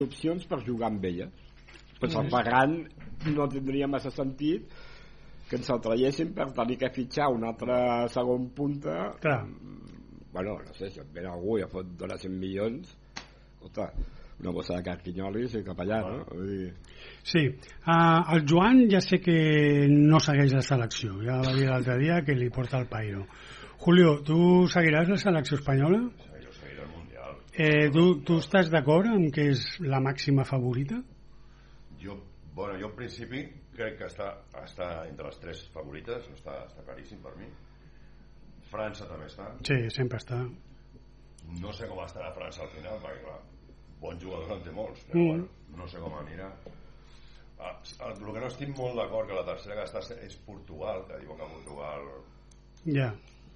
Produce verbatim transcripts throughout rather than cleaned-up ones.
opcions per jugar amb elles. Pues el Ferran no tindria massa sentit que ens el traiessin per tenir que fitxar un altre segon punta. Clar. Bueno, no sé, si et ven algú i et fot donar cent milions, escolta, una bossa de carquinyolis i cap allà, no? Vull dir... Sí, uh, el Joan ja sé que no segueix la selecció, ja va dir l'altre dia que li porta el pairo. Julio, tu seguiràs la selecció espanyola? Sí, jo seguiré el Mundial. Eh, tu, tu estàs d'acord amb que és la màxima favorita? Jo, bueno, jo en principi crec que està, està entre les tres favorites, està, està claríssim per mi. França també està. Sí, sempre està. No sé com estarà França al final, perquè clar, bons jugadors en té molts, però mm. bueno, no sé com anirà. Ah, el que no estic molt d'acord que la tercera que està és Portugal, que diu que Portugal... Ja. Yeah.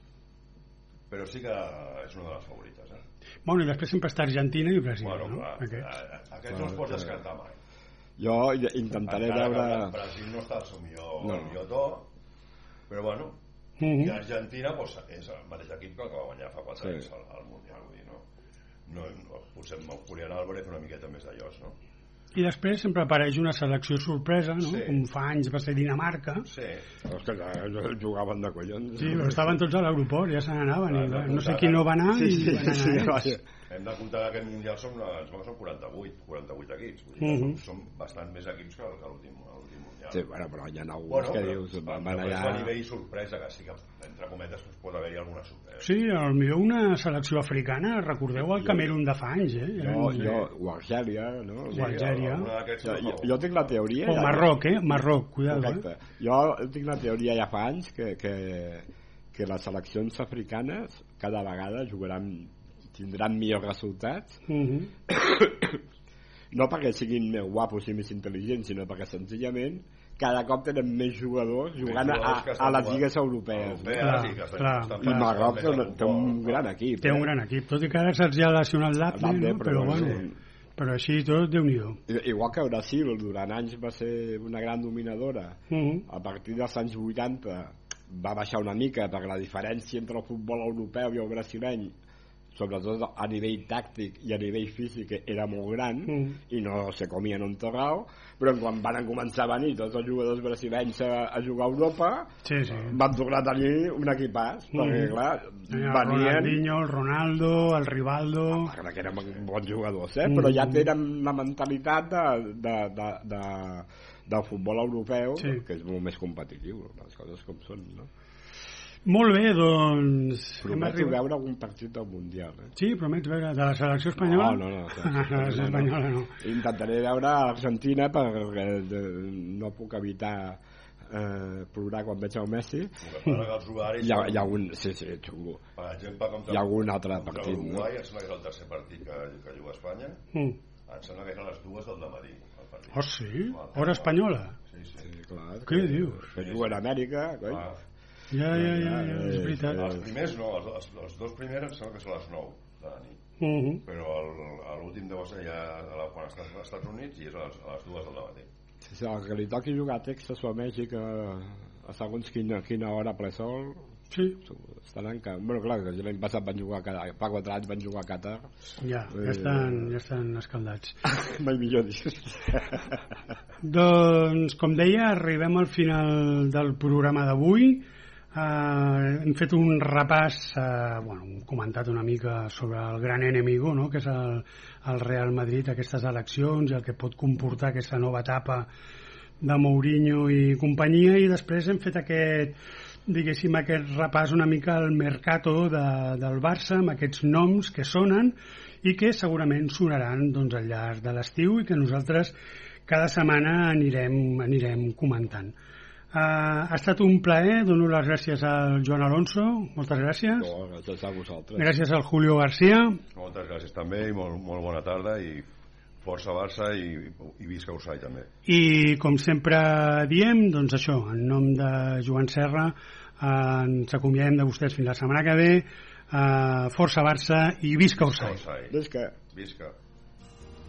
Però sí que és una de les favorites, eh? Bueno, i després sempre està Argentina i Brasil, bueno, no? Clar, aquests aquests no els pots descartar mai. Jo intentaré encara veure... Brasil no està al seu millor, no. millor to, però bueno, mm-hmm. i Argentina pues, és el mateix equip que el que va guanyar fa quatre anys sí. al, al Mundial, vull dir, no? No, no potser amb Julián Álvarez una miqueta més d'allòs, no? I després sempre apareix una selecció sorpresa, no? Sí. Com fa anys va ser Dinamarca. Sí. Ostres, jugaven de collons. Sí, però estaven tots a l'aeroport, ja se n'anaven. Ah, no sé qui no va anar sí, sí, i van anar sí, sí, sí. Hem de comptar que aquest Mundial són, són quaranta-vuit, quaranta-vuit equips. Vull dir, uh-huh. són, són bastant més equips que, que l'últim Mundial. Sí, bueno, però hi ha alguns bueno, que però, dius... Van, van allà... a nivell sorpresa, que sí que, entre cometes, pues, pot haver-hi alguna sorpresa. Sí, potser una selecció africana, recordeu el Camerun de fa anys, eh? Jo, jo, o Algèria, no? O Algèria. Sí, jo, jo tinc la teoria... O Marroc, eh? Marroc, cuidado, eh? Jo tinc la teoria ja fa anys que, que, que les seleccions africanes cada vegada jugaran, tindran millors resultats. Uh-huh. No perquè siguin més guapos i més intel·ligents, sinó perquè senzillament cada cop tenen més jugadors jugant a, a les lligues europees. Clar, no? clar, clar. I Marroc té un, té un gran equip. Té un gran equip, tot i que ara se'ls ha lesionat l'Atle, no? però, però, bueno, però així tot, Déu-n'hi-do. Igual que Brasil, durant anys va ser una gran dominadora. Uh-huh. A partir dels anys vuitanta va baixar una mica, perquè la diferència entre el futbol europeu i el brasileny, sobretot a nivell tàctic i a nivell físic, era molt gran, mm. i no se comien un torrau, però quan van començar a venir tots els jugadors brasilenys a, a jugar a Europa, sí, sí. van tornar a tenir un equipàs, mm. perquè clar, el venien... Ronaldinho, el Ronaldo, el Rivaldo... Ah, que eren bons jugadors, eh? Mm. Però ja tenen la mentalitat de, de, de, de, del futbol europeu, sí. que és molt més competitiu, les coses com són, no? Molt bé, doncs... Prometo arribat... veure algun partit del Mundial. Eh? Sí, prometo veure de la selecció espanyola? No, no, no. La selecció espanyola no. Intentaré veure Argentina perquè no puc evitar eh, plorar quan veig el Messi. Hi ha, hi ha un... Sí, sí, xungo. Per exemple, com hi ha algun altre partit. Uruguai, no? Em sembla que és el tercer partit que, que juga a Espanya. Mm. Em sembla que és a les dues del dematí. Oh, sí? Hora espanyola? Sí, sí. sí clar, què que, dius? Que juguen a Amèrica, coi. Ah. Ja, ja, ja, ja, és veritat. Els primers no, els, els dos primers em sembla que són a les nou de la nit. Uh-huh. Però l'últim deu ser ja quan estàs als Estats Units i és a les, a les dues del matí. Sí, sí, el que li toqui jugar a Texas o a Mèxic a, a segons quina, quina hora ple sol, sí. estaran que... Bueno, clar, que l'any passat van jugar a Qatar, fa quatre anys van jugar a Qatar. Ja, ja estan, ja estan escaldats. Mai millor dir. Doncs, com deia, arribem al final del programa d'avui. Uh, hem fet un repàs, uh, bueno, hem comentat una mica sobre el gran enemigo, no? Que és el, el Real Madrid, aquestes eleccions i el que pot comportar aquesta nova etapa de Mourinho i companyia, i després hem fet aquest, diguéssim, aquest repàs una mica al mercato de, del Barça, amb aquests noms que sonen i que segurament sonaran doncs, al llarg de l'estiu i que nosaltres cada setmana anirem, anirem comentant. Uh, ha estat un plaer, dono les gràcies al Joan Alonso, moltes gràcies. No, gràcies a vosaltres. Gràcies al Julio García. Moltes gràcies també i molt, molt bona tarda i força Barça i, i visca Usai també. I com sempre diem, doncs això, en nom de Joan Serra, uh, ens acomiadem de vostès fins la setmana que ve. Uh, força Barça i visca Usai. Visca. Visca. Visca.